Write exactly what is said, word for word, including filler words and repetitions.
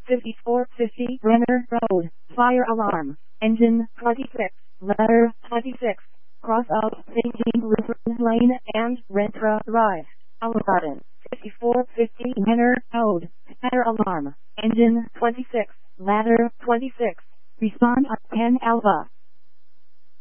fifty-four fifty Brenner Road, fire alarm, engine twenty-six, letter twenty-six, cross out eighteen Rupert Lane and Rentra Drive, Aladdin, fifty-four fifty Brenner Road, fire alarm, engine twenty-six, ladder twenty-six, respond at ten Alpha.